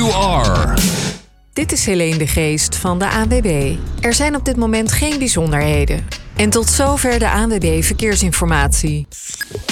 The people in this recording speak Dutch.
you are. Dit is Helene de Geest van de ANWB. Er zijn op dit moment geen bijzonderheden. En tot zover de ANWB Verkeersinformatie.